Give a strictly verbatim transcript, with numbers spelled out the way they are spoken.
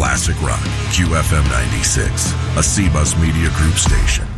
Classic Rock, Q F M ninety-six, a C-Bus Media Group station.